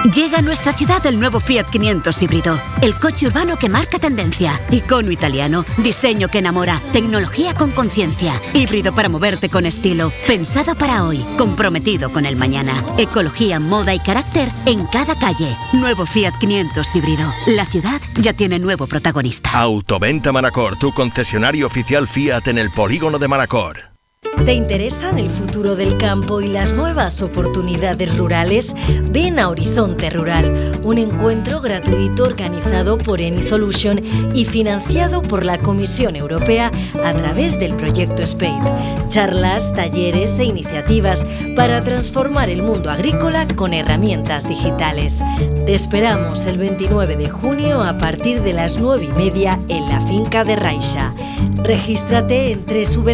Llega a nuestra ciudad el nuevo Fiat 500 híbrido, el coche urbano que marca tendencia, icono italiano, diseño que enamora, tecnología con conciencia, híbrido para moverte con estilo, pensado para hoy, comprometido con el mañana, ecología, moda y carácter en cada calle. Nuevo Fiat 500 híbrido. La ciudad ya tiene nuevo protagonista. Autoventa Manacor, tu concesionario oficial Fiat en el polígono de Manacor. ¿Te interesan el futuro del campo y las nuevas oportunidades rurales? Ven a Horizonte Rural, un encuentro gratuito organizado por Eni Solution y financiado por la Comisión Europea a través del proyecto SPADE. Charlas, talleres e iniciativas para transformar el mundo agrícola con herramientas digitales. Te esperamos el 29 de junio a partir de las 9:30 en la finca de Raixa. Regístrate en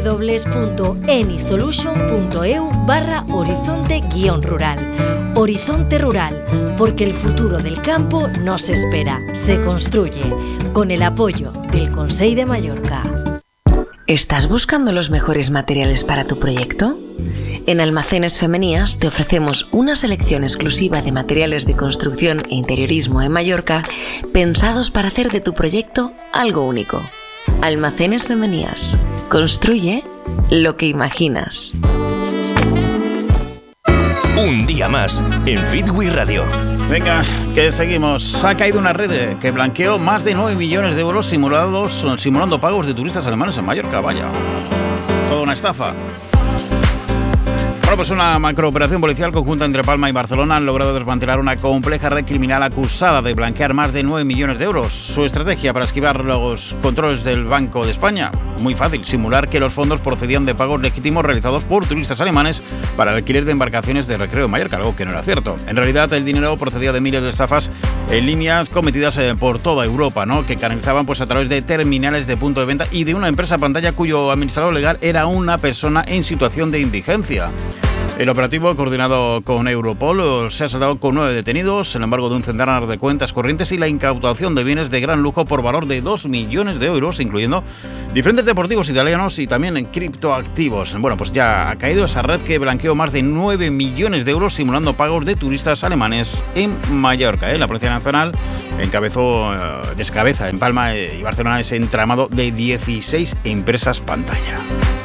www.enisolution.eu/horizonte-rural. Horizonte Rural, porque el futuro del campo no se espera, se construye, con el apoyo del Consell de Mallorca. ¿Estás buscando los mejores materiales para tu proyecto? En Almacenes Femenías te ofrecemos una selección exclusiva de materiales de construcción e interiorismo en Mallorca pensados para hacer de tu proyecto algo único. Almacenes Femenías. Construye lo que imaginas. Un día más en Fitwi Radio. Venga, que seguimos. Ha caído una red que blanqueó más de 9 millones de euros simulando pagos de turistas alemanes en Mallorca. Vaya, toda una estafa. Bueno, pues una macrooperación policial conjunta entre Palma y Barcelona han logrado desmantelar una compleja red criminal acusada de blanquear más de 9 millones de euros. Su estrategia para esquivar los controles del Banco de España: muy fácil, simular que los fondos procedían de pagos legítimos realizados por turistas alemanes para el alquiler de embarcaciones de recreo en Mallorca, algo que no era cierto. En realidad, el dinero procedía de miles de estafas en líneas cometidas por toda Europa, ¿no?, que canalizaban pues a través de terminales de punto de venta y de una empresa pantalla cuyo administrador legal era una persona en situación de indigencia. El operativo, coordinado con Europol, se ha saldado con 9 detenidos, el embargo de un centenar de cuentas corrientes y la incautación de bienes de gran lujo por valor de 2 millones de euros, incluyendo diferentes deportivos italianos y también en criptoactivos. Bueno, pues ya ha caído esa red que blanqueó más de 9 millones de euros simulando pagos de turistas alemanes en Mallorca. La Policía Nacional descabeza en Palma y Barcelona ese entramado de 16 empresas pantalla.